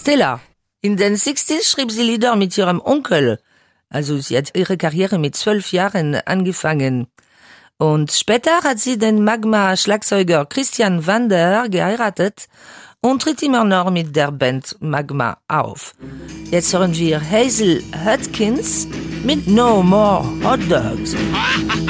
Stella. In den 60s schrieb sie Lieder mit ihrem Onkel. Also sie hat ihre Karriere mit 12 Jahren angefangen. Und später hat sie den Magma-Schlagzeuger Christian Wander geheiratet und tritt immer noch mit der Band Magma auf. Jetzt hören wir Hazel Hudkins mit No More Hot Dogs.